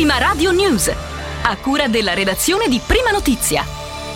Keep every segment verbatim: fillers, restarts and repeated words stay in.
Prima Radio News, a cura della redazione di Prima Notizia.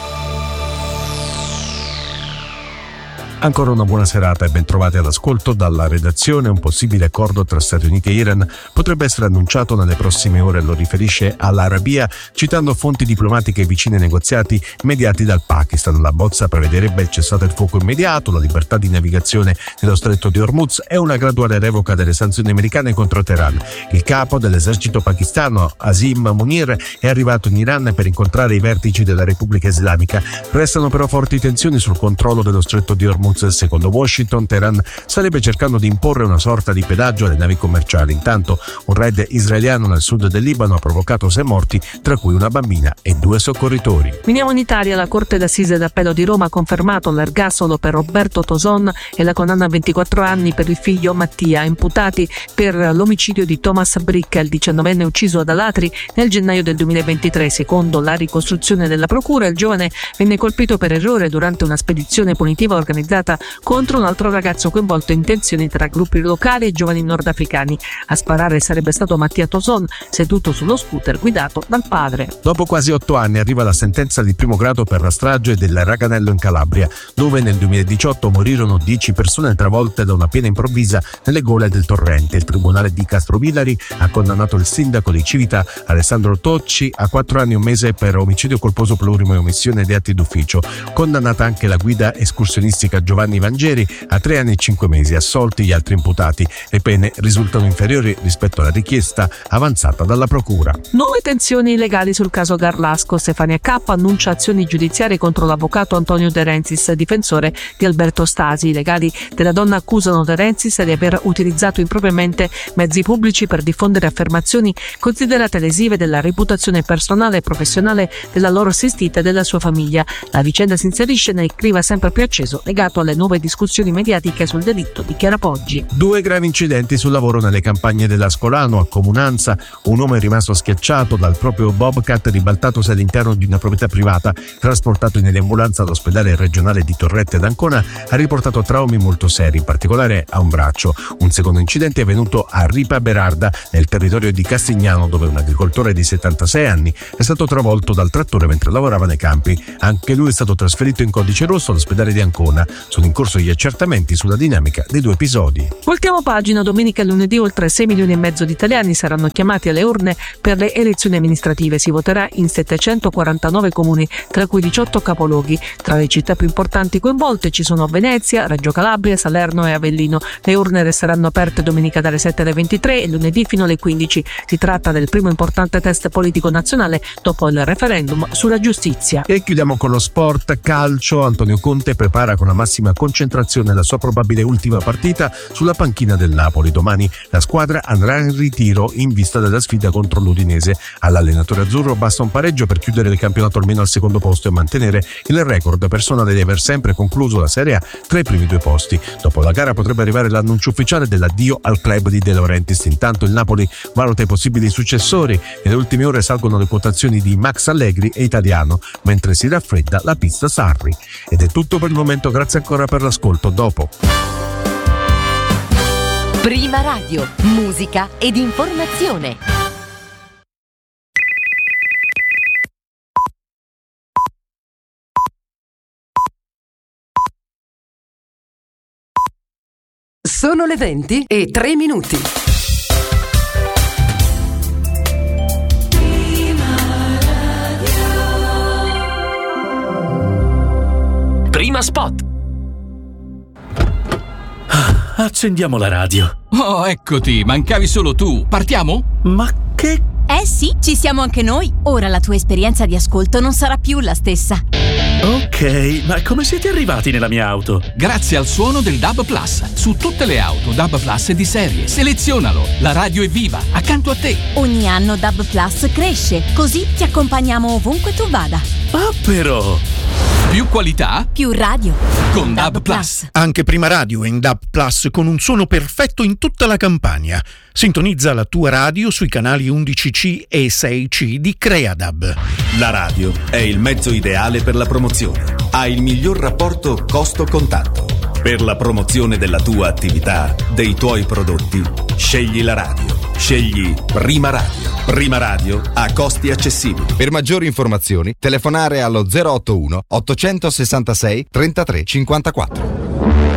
Ancora una buona serata e ben trovati all'ascolto dalla redazione. Un possibile accordo tra Stati Uniti e Iran potrebbe essere annunciato nelle prossime ore, lo riferisce Al-Arabiya citando fonti diplomatiche vicine ai negoziati mediati dal Pakistan. La bozza prevederebbe il cessate il fuoco immediato, la libertà di navigazione nello stretto di Hormuz e una graduale revoca delle sanzioni americane contro Teheran. Il capo dell'esercito pakistano, Asim Munir, è arrivato in Iran per incontrare i vertici della Repubblica Islamica. Restano però forti tensioni sul controllo dello stretto di Hormuz. Secondo Washington, Teheran starebbe cercando di imporre una sorta di pedaggio alle navi commerciali. Intanto un raid israeliano nel sud del Libano ha provocato sei morti, tra cui una bambina e due soccorritori. Veniamo in Italia. La Corte d'Assise d'Appello di Roma ha confermato l'ergastolo per Roberto Toson e la condanna a ventiquattro anni per il figlio Mattia, imputati per l'omicidio di Thomas Bricca, il diciannovenne ucciso ad Alatri nel gennaio del duemilaventitré. Secondo la ricostruzione della procura, il giovane venne colpito per errore durante una spedizione punitiva organizzata contro un altro ragazzo coinvolto in tensioni tra gruppi locali e giovani nordafricani. A sparare sarebbe stato Mattia Toson, seduto sullo scooter guidato dal padre. Dopo quasi otto anni arriva la sentenza di primo grado per la strage del Raganello in Calabria, dove nel duemiladiciotto morirono dieci persone travolte da una piena improvvisa nelle gole del torrente. Il tribunale di Castrovillari ha condannato il sindaco di Civita, Alessandro Tocci, a quattro anni e un mese per omicidio colposo plurimo e omissione di atti d'ufficio. Condannata anche la guida escursionistica Giovanni Vangeri a tre anni e cinque mesi, assolti gli altri imputati. Le pene risultano inferiori rispetto alla richiesta avanzata dalla procura. Nuove tensioni legali sul caso Garlasco. Stefania K annuncia azioni giudiziarie contro l'avvocato Antonio De Renzis, difensore di Alberto Stasi. I legali della donna accusano De Renzis di aver utilizzato impropriamente mezzi pubblici per diffondere affermazioni considerate lesive della reputazione personale e professionale della loro assistita e della sua famiglia. La vicenda si inserisce nel clima sempre più acceso legato alle nuove discussioni mediatiche sul delitto di Chiara Poggi. Due gravi incidenti sul lavoro nelle campagne dell'Ascolano. A Comunanza un uomo è rimasto schiacciato dal proprio Bobcat ribaltatosi all'interno di una proprietà privata. Trasportato in ambulanza all'ospedale regionale di Torrette d'Ancona, ha riportato traumi molto seri, in particolare a un braccio. Un secondo incidente è avvenuto a Ripa Berarda, nel territorio di Castignano, dove un agricoltore di settantasei anni è stato travolto dal trattore mentre lavorava nei campi. Anche lui è stato trasferito in codice rosso all'ospedale di Ancona. Sono in corso gli accertamenti sulla dinamica dei due episodi. Voltiamo pagina. Domenica e lunedì oltre sei milioni e mezzo di italiani saranno chiamati alle urne per le elezioni amministrative. Si voterà in settecentoquarantanove comuni, tra cui diciotto capoluoghi. Tra le città più importanti coinvolte ci sono Venezia, Reggio Calabria, Salerno e Avellino. Le urne resteranno aperte domenica dalle sette alle ventitré e lunedì fino alle quindici. Si tratta del primo importante test politico nazionale dopo il referendum sulla giustizia. E chiudiamo con lo sport calcio. Antonio Conte prepara con la massima concentrazione la sua probabile ultima partita sulla panchina del Napoli. Domani la squadra andrà in ritiro in vista della sfida contro l'Udinese. All'allenatore azzurro basta un pareggio per chiudere il campionato almeno al secondo posto e mantenere il record personale di aver sempre concluso la Serie A tra i primi due posti. Dopo la gara potrebbe arrivare l'annuncio ufficiale dell'addio al club di De Laurentiis. Intanto il Napoli valuta i possibili successori. Nelle ultime ore salgono le quotazioni di Max Allegri e Italiano, mentre si raffredda la pista Sarri. Ed è tutto per il momento, grazie ancora per l'ascolto. Dopo Prima Radio, musica ed informazione. Sono le venti e tre minuti. Prima Spot. Accendiamo la radio. Oh, eccoti, mancavi solo tu. Partiamo? Ma che... Eh sì, ci siamo anche noi. Ora la tua esperienza di ascolto non sarà più la stessa. Ok, ma come siete arrivati nella mia auto? Grazie al suono del D A B Plus. Su tutte le auto D A B Plus è di serie. Selezionalo. La radio è viva, accanto a te. Ogni anno D A B Plus cresce, così ti accompagniamo ovunque tu vada. Ah, però... Più qualità, più radio. Con D A B Plus. Anche Prima Radio è in D A B Plus con un suono perfetto in tutta la Campania. Sintonizza la tua radio sui canali undici C e sei C di Creadab. La radio è il mezzo ideale per la promozione. Ha il miglior rapporto costo-contatto. Per la promozione della tua attività, dei tuoi prodotti, scegli la radio. Scegli Prima Radio. Prima Radio a costi accessibili. Per maggiori informazioni telefonare allo zero otto uno ottocentosessantasei trentatré cinquantaquattro.